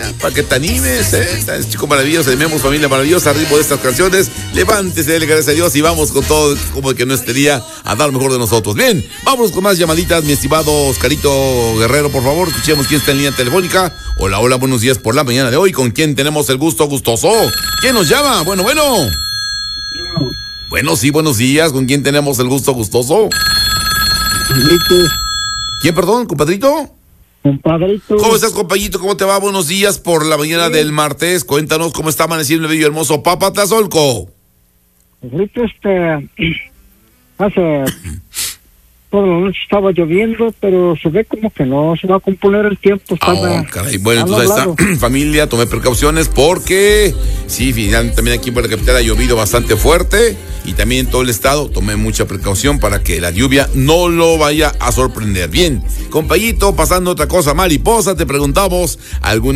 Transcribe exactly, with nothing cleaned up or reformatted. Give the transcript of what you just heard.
Ya, para que te animes, ¿eh? Es chico maravilloso, tenemos familia maravillosa, ritmo de estas canciones. Levántese, dele gracias a Dios y vamos con todo, como que no este día, a dar lo mejor de nosotros. Bien, vámonos con más llamaditas, mi estimado Oscarito Guerrero, por favor. Escuchemos quién está en línea telefónica. Hola, hola, buenos días por la mañana de hoy. ¿Con quién tenemos el gusto gustoso? ¿Quién nos llama? Bueno, bueno. Bueno, sí, buenos días. ¿Con quién tenemos el gusto gustoso? ¿Quién, perdón, compadrito? Compadrito. ¿Cómo estás, compañito? ¿Cómo te va? Buenos días por la mañana sí. del martes. Cuéntanos cómo está amaneciendo el bello hermoso Papatlazolco. Ahorita este, hace toda la noche estaba lloviendo, pero se ve como que no se va a componer el tiempo. Está oh, caray. Bueno, entonces ahí está, familia, tomé precauciones porque sí, finalmente también aquí en la capital ha llovido bastante fuerte y también en todo el estado tomé mucha precaución para que la lluvia no lo vaya a sorprender. Bien, compañito, pasando otra cosa, mariposa, te preguntamos, ¿alguna